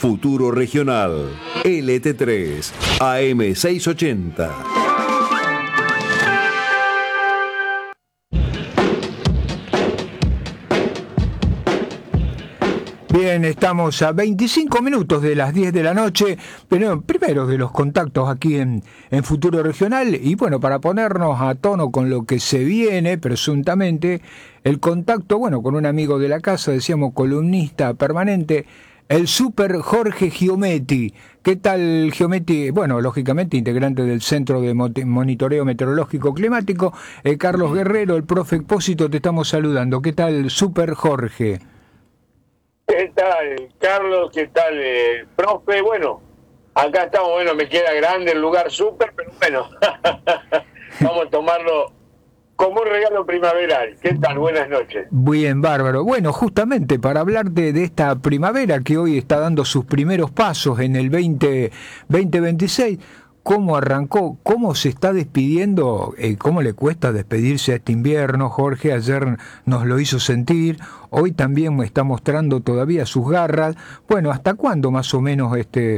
Futuro Regional. LT3, AM680. Bien, estamos a 25 minutos de las 10 de la noche, pero primero de los contactos aquí en Futuro Regional, y bueno, para ponernos a tono con lo que se viene, presuntamente, el contacto, bueno, con un amigo de la casa, decíamos columnista permanente, el super Jorge Giometti. ¿Qué tal, Giometti? Bueno, lógicamente integrante del Centro de Monitoreo Meteorológico Climático, Carlos Guerrero, el profe Expósito, te estamos saludando. ¿Qué tal, super Jorge? ¿Qué tal, Carlos? ¿Qué tal, profe? Bueno, acá estamos, bueno, me queda grande el lugar súper, pero bueno, vamos a tomarlo como un regalo primaveral. ¿Qué tal? Buenas noches. Bien, bárbaro. Bueno, justamente para hablarte de esta primavera que hoy está dando sus primeros pasos en el 2026, ¿cómo arrancó? ¿Cómo se está despidiendo? ¿Cómo le cuesta despedirse a este invierno? Jorge ayer nos lo hizo sentir, hoy también está mostrando todavía sus garras. Bueno, ¿hasta cuándo más o menos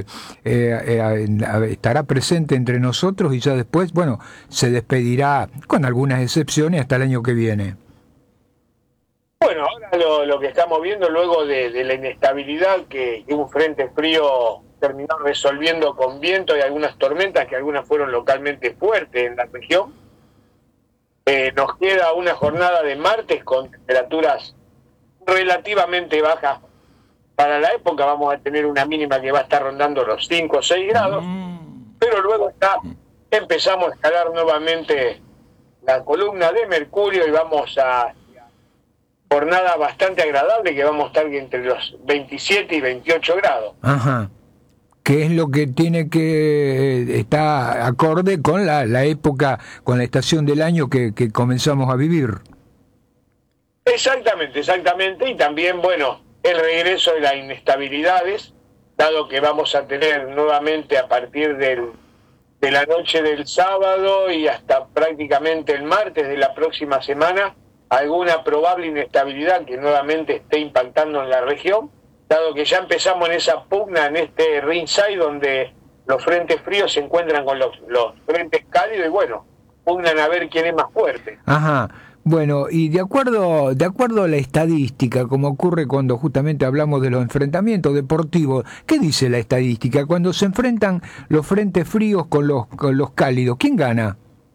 estará presente entre nosotros y ya después, bueno, se despedirá con algunas excepciones hasta el año que viene? Bueno, ahora lo que estamos viendo luego de la inestabilidad que un frente frío terminó resolviendo con viento y algunas tormentas, que algunas fueron localmente fuertes en la región. Nos queda una jornada de martes con temperaturas relativamente bajas. Para la época vamos a tener una mínima que va a estar rondando los 5 o 6 grados, pero luego empezamos a escalar nuevamente la columna de mercurio y vamos a jornada bastante agradable, que vamos a estar entre los 27 y 28 grados. Ajá. Que es lo que tiene que está acorde con la época, con la estación del año que comenzamos a vivir. Exactamente, y también, bueno, el regreso de las inestabilidades, dado que vamos a tener nuevamente a partir de la noche del sábado y hasta prácticamente el martes de la próxima semana, alguna probable inestabilidad que nuevamente esté impactando en la región, dado que ya empezamos en esa pugna, en este ringside donde los frentes fríos se encuentran con los frentes cálidos y bueno, pugnan a ver quién es más fuerte. Ajá. Bueno, y de acuerdo a la estadística, como ocurre cuando justamente hablamos de los enfrentamientos deportivos, ¿qué dice la estadística? Cuando se enfrentan los frentes fríos con los cálidos, ¿quién gana?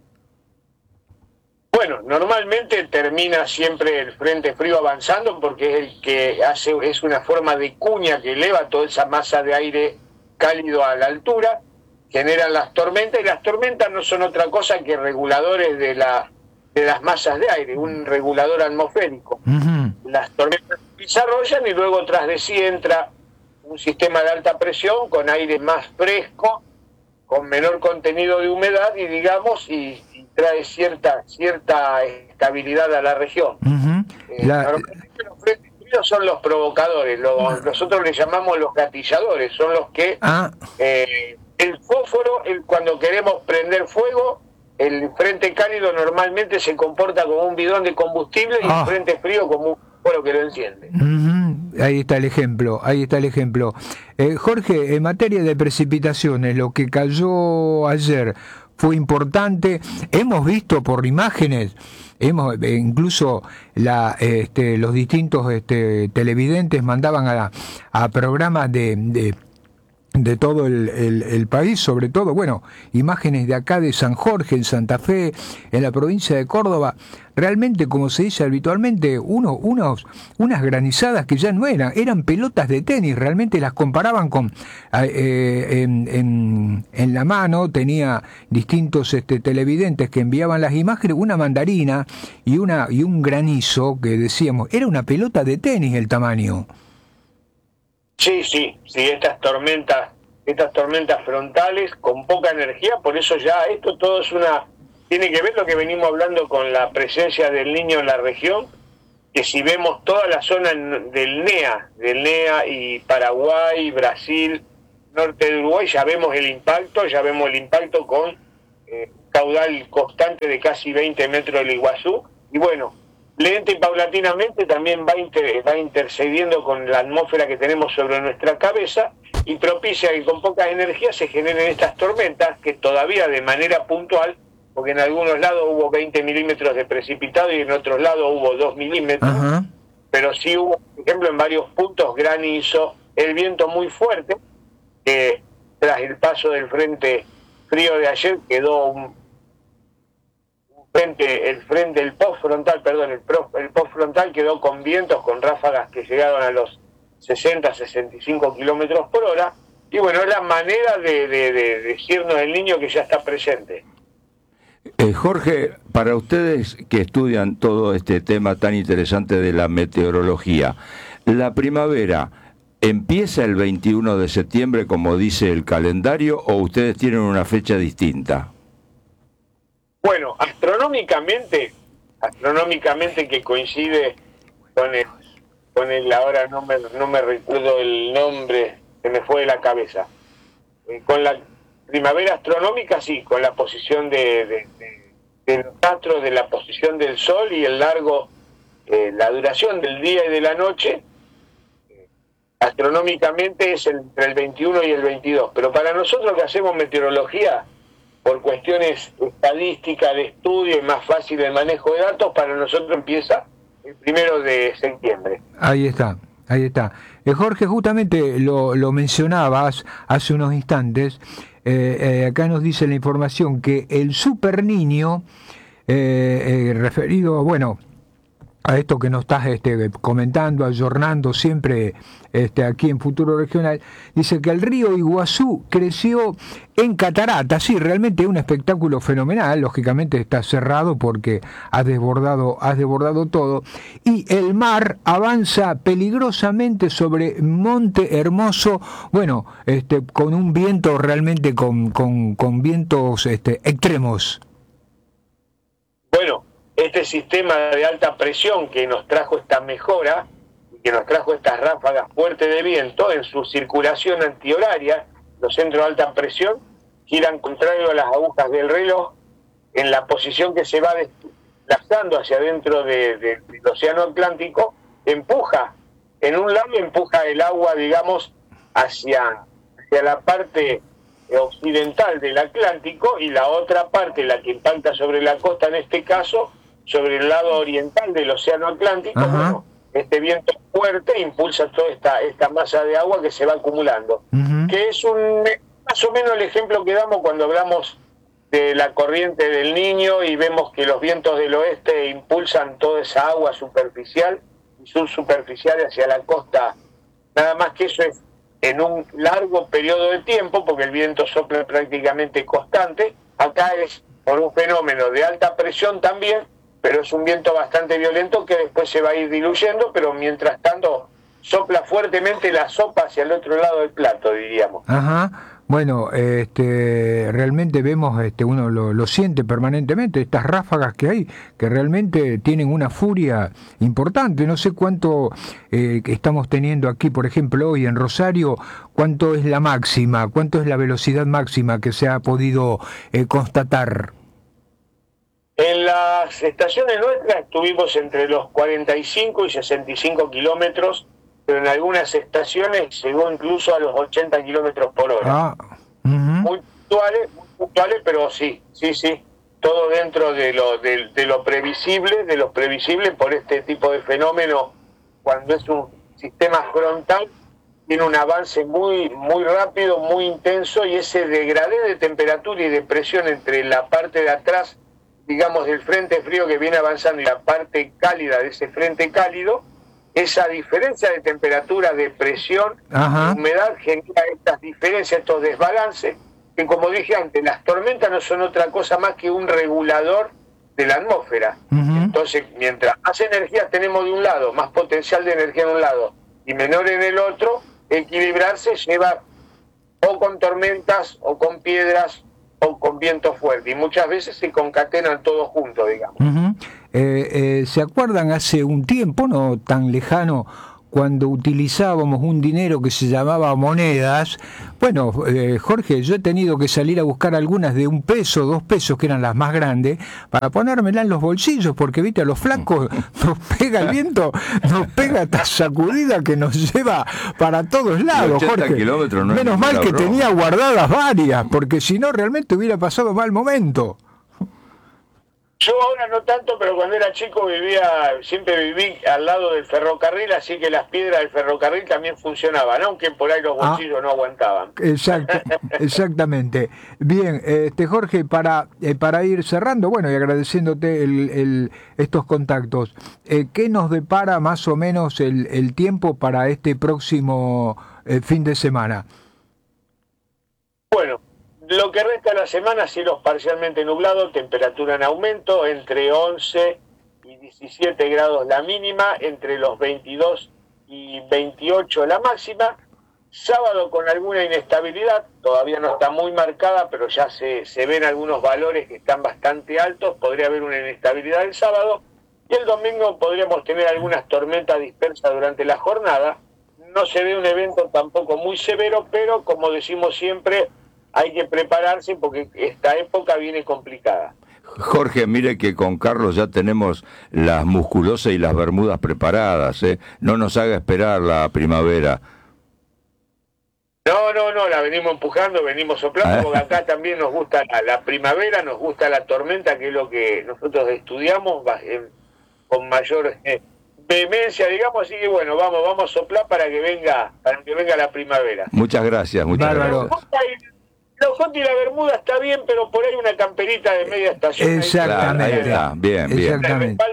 Bueno, normalmente termina siempre el frente frío avanzando porque es el que es una forma de cuña que eleva toda esa masa de aire cálido a la altura, generan las tormentas, y las tormentas no son otra cosa que reguladores de las masas de aire, un regulador atmosférico. Uh-huh. Las tormentas se desarrollan y luego tras de sí entra un sistema de alta presión con aire más fresco, con menor contenido de humedad y trae cierta estabilidad a la región. Uh-huh. Normalmente los frentes fríos son los provocadores, nosotros les llamamos los gatilladores, son los que el fósforo, cuando queremos prender fuego, el frente cálido normalmente se comporta como un bidón de combustible y el frente frío como un fósforo que lo enciende. Uh-huh. Ahí está el ejemplo. Jorge, en materia de precipitaciones, lo que cayó ayer fue importante. Hemos visto por imágenes, incluso los distintos televidentes mandaban a programas de todo el país, sobre todo, bueno, imágenes de acá de San Jorge, en Santa Fe, en la provincia de Córdoba, realmente, como se dice habitualmente, unas granizadas que ya no eran pelotas de tenis, realmente las comparaban con, en la mano tenía distintos televidentes que enviaban las imágenes, una mandarina y un granizo que decíamos, era una pelota de tenis el tamaño. Sí, estas tormentas frontales con poca energía, por eso ya esto todo tiene que ver lo que venimos hablando con la presencia del Niño en la región, que si vemos toda la zona del NEA y Paraguay, Brasil, norte de Uruguay, ya vemos el impacto con caudal constante de casi 20 metros del Iguazú, y bueno, lenta y paulatinamente también va intercediendo con la atmósfera que tenemos sobre nuestra cabeza y propicia que con poca energía se generen estas tormentas que todavía de manera puntual, porque en algunos lados hubo 20 milímetros de precipitado y en otros lados hubo 2 milímetros, Ajá. pero sí hubo, por ejemplo, en varios puntos granizo, el viento muy fuerte, que tras el paso del frente frío de ayer quedó el postfrontal quedó con vientos, con ráfagas que llegaron a los 60-65 kilómetros por hora, y bueno, es la manera de decirnos el niño que ya está presente. Jorge, para ustedes que estudian todo este tema tan interesante de la meteorología, ¿la primavera empieza el 21 de septiembre como dice el calendario o ustedes tienen una fecha distinta? Bueno, astronómicamente que coincide con el ahora no me recuerdo el nombre, se me fue de la cabeza. Con la primavera astronómica sí, con la posición de los astros, de la posición del sol y el largo, la duración del día y de la noche, astronómicamente es entre el 21 y el 22. Pero para nosotros que hacemos meteorología, por cuestiones estadísticas, de estudio y más fácil el manejo de datos, para nosotros empieza el 1 de septiembre. Ahí está, ahí está. Jorge, justamente lo mencionabas hace unos instantes, acá nos dice la información que el Super Niño, referido, bueno, a esto que nos estás comentando, ayornando siempre aquí en Futuro Regional, dice que el río Iguazú creció en cataratas. Sí, realmente es un espectáculo fenomenal, lógicamente está cerrado porque has desbordado todo, y el mar avanza peligrosamente sobre Monte Hermoso, bueno, con un viento realmente con vientos extremos. Bueno, este sistema de alta presión que nos trajo esta mejora, que nos trajo estas ráfagas fuertes de viento, en su circulación antihoraria, los centros de alta presión giran contrario a las agujas del reloj en la posición que se va desplazando hacia adentro del océano Atlántico, empuja el agua, digamos, hacia la parte occidental del Atlántico, y la otra parte, la que impacta sobre la costa en este caso, sobre el lado oriental del océano Atlántico. Bueno, este viento fuerte impulsa toda esta masa de agua que se va acumulando, que es más o menos el ejemplo que damos cuando hablamos de la corriente del Niño y vemos que los vientos del oeste impulsan toda esa agua superficial y subsuperficial hacia la costa. Nada más que eso es en un largo periodo de tiempo, porque el viento sopla prácticamente constante. Acá es por un fenómeno de alta presión también, pero es un viento bastante violento que después se va a ir diluyendo, pero mientras tanto sopla fuertemente la sopa hacia el otro lado del plato, diríamos. Ajá. Bueno, realmente vemos, uno lo siente permanentemente, estas ráfagas que hay, que realmente tienen una furia importante. No sé cuánto estamos teniendo aquí, por ejemplo, hoy en Rosario, cuánto es la máxima, cuánto es la velocidad máxima que se ha podido constatar. En las estaciones nuestras estuvimos entre los 45 y 65 kilómetros, pero en algunas estaciones llegó incluso a los 80 kilómetros por hora. Muy puntuales, pero sí, todo dentro de lo previsible por este tipo de fenómeno. Cuando es un sistema frontal, tiene un avance muy rápido, muy intenso, y ese degradé de temperatura y de presión entre la parte de atrás, digamos, del frente frío que viene avanzando y la parte cálida de ese frente cálido, esa diferencia de temperatura, de presión, de humedad, genera estas diferencias, estos desbalances, que como dije antes, las tormentas no son otra cosa más que un regulador de la atmósfera. Entonces, mientras más energía tenemos de un lado, más potencial de energía en un lado y menor en el otro, equilibrarse lleva o con tormentas, o con piedras, o con viento fuerte, y muchas veces se concatenan todos juntos, digamos. ¿Se acuerdan hace un tiempo, no tan lejano, cuando utilizábamos un dinero que se llamaba monedas. Bueno, Jorge, yo he tenido que salir a buscar algunas de 1 peso, 2 pesos, que eran las más grandes, para ponérmela en los bolsillos, porque viste, a los flacos nos pega el viento, nos pega esta sacudida que nos lleva para todos lados, 80 Jorge. kilómetros no es Menos mal que broma. tenía guardadas varias, porque si no realmente hubiera pasado mal momento. Yo ahora no tanto, pero cuando era chico siempre viví al lado del ferrocarril, así que las piedras del ferrocarril también funcionaban, aunque por ahí los bolsillos no aguantaban. Exactamente. Bien, Jorge, para ir cerrando, bueno, y agradeciéndote estos contactos, ¿qué nos depara más o menos el tiempo para este próximo fin de semana? Bueno, lo que resta de la semana, cielos parcialmente nublados, temperatura en aumento, entre 11 y 17 grados la mínima, entre los 22 y 28 la máxima. Sábado con alguna inestabilidad, todavía no está muy marcada, pero ya se ven algunos valores que están bastante altos, podría haber una inestabilidad el sábado, y el domingo podríamos tener algunas tormentas dispersas durante la jornada. No se ve un evento tampoco muy severo, pero como decimos siempre, hay que prepararse porque esta época viene complicada. Jorge, mire que con Carlos ya tenemos las musculosas y las bermudas preparadas, ¿eh? No nos haga esperar la primavera. No, la venimos empujando, venimos soplando, porque acá también nos gusta la primavera, nos gusta la tormenta, que es lo que nosotros estudiamos con mayor vehemencia, digamos, así que bueno, vamos a soplar para que venga la primavera. Muchas gracias, muchas gracias. Los hot y la bermuda está bien, pero por ahí una camperita de media estación. Exactamente. Ahí está, bien. Exactamente.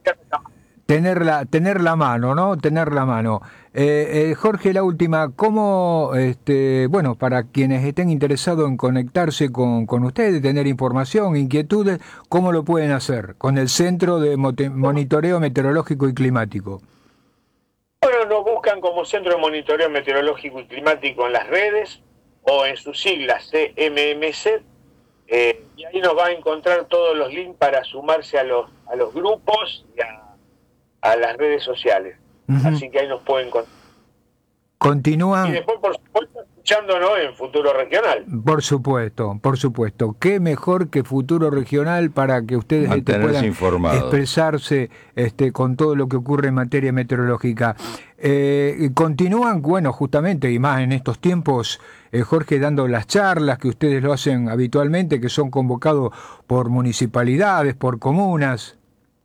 Tener la mano, ¿no? Tener la mano. Jorge, la última, ¿cómo, bueno, para quienes estén interesados en conectarse con ustedes, tener información, inquietudes, cómo lo pueden hacer con el Centro de Monitoreo Meteorológico y Climático? Bueno, nos buscan como Centro de Monitoreo Meteorológico y Climático en las redes, o en sus siglas CMMC, y ahí nos va a encontrar todos los links para sumarse a los grupos y a las redes sociales. Uh-huh. Así que ahí nos pueden encontrar. Continúan. Y después, por supuesto, escuchándonos en Futuro Regional. Por supuesto. Qué mejor que Futuro Regional para que ustedes puedan expresarse con todo lo que ocurre en materia meteorológica. Continúan, bueno, justamente, y más en estos tiempos, Jorge, dando las charlas que ustedes lo hacen habitualmente, que son convocados por municipalidades, por comunas.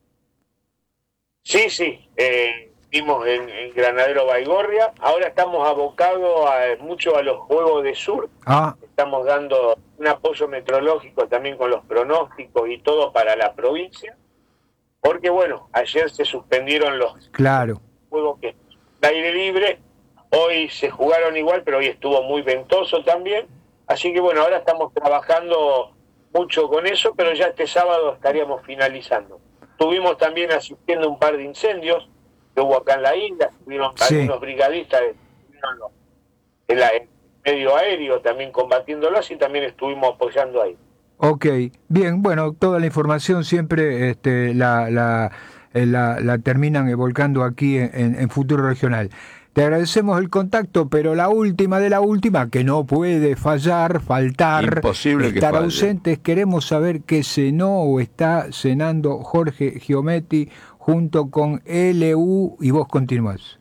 Sí. Vimos en Granadero Baigorria. Ahora estamos abocados mucho a los Juegos de Sur. Estamos dando un apoyo meteorológico también con los pronósticos y todo para la provincia. Porque, bueno, ayer se suspendieron los juegos que de aire libre. Hoy se jugaron igual, pero hoy estuvo muy ventoso también. Así que, bueno, ahora estamos trabajando mucho con eso, pero ya este sábado estaríamos finalizando. Estuvimos también asistiendo a un par de incendios que hubo acá en la isla, estuvieron algunos brigadistas en el medio aéreo también combatiéndolos y también estuvimos apoyando ahí. Ok, bien, bueno, toda la información siempre la terminan volcando aquí en Futuro Regional. Te agradecemos el contacto, pero la última de la última, que no puede faltar, imposible estar que ausentes, queremos saber qué cenó o está cenando Jorge Giometti junto con LU, y vos continuás.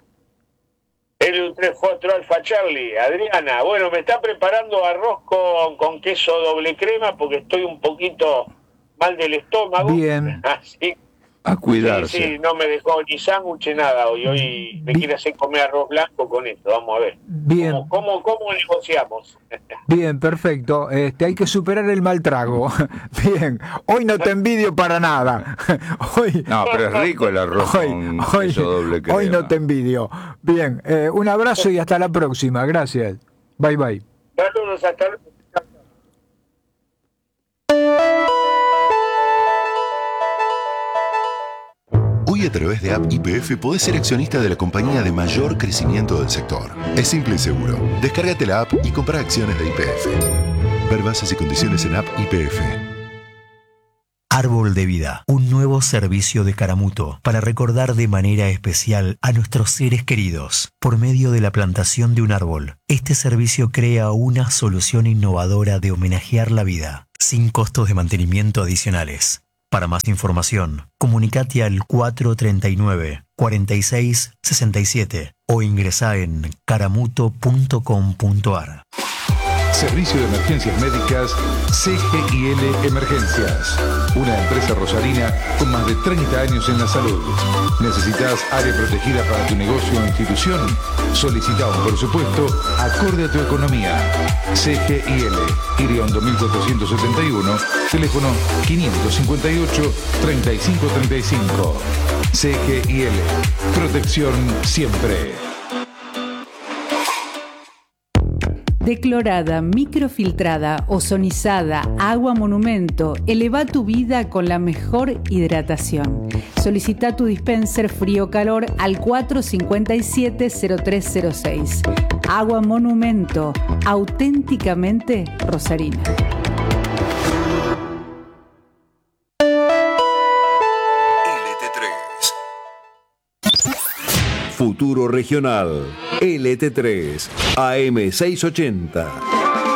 LU34 Alfa Charlie, Adriana, bueno, me está preparando arroz con queso doble crema porque estoy un poquito mal del estómago. Bien. Así a cuidarse. Sí, no me dejó ni sándwich, nada hoy me quiere hacer comer arroz blanco con esto, vamos a ver. Bien. ¿Cómo negociamos? Bien, perfecto. Hay que superar el mal trago. Bien, hoy no te envidio para nada. No, pero es rico el arroz con queso doble crema. Hoy no te envidio. Bien, un abrazo y hasta la próxima. Gracias. Bye, bye. Saludos, hasta luego. Hoy a través de App YPF podés ser accionista de la compañía de mayor crecimiento del sector. Es simple y seguro. Descárgate la app y compra acciones de YPF. Ver bases y condiciones en App YPF. Árbol de Vida, un nuevo servicio de Caramuto para recordar de manera especial a nuestros seres queridos. Por medio de la plantación de un árbol, este servicio crea una solución innovadora de homenajear la vida, sin costos de mantenimiento adicionales. Para más información, comunicate al 439-4667 o ingresá en caramuto.com.ar. Servicio de Emergencias Médicas CGIL Emergencias. Una empresa rosarina con más de 30 años en la salud. ¿Necesitas área protegida para tu negocio o institución? Solicita un presupuesto acorde a tu economía. CGIL, Iriondo 1471, teléfono 558-3535. CGIL, protección siempre. Declorada, microfiltrada, ozonizada, agua monumento, eleva tu vida con la mejor hidratación. Solicita tu dispenser frío-calor al 457-0306. Agua monumento, auténticamente rosarina. Futuro Regional, LT3, AM 680.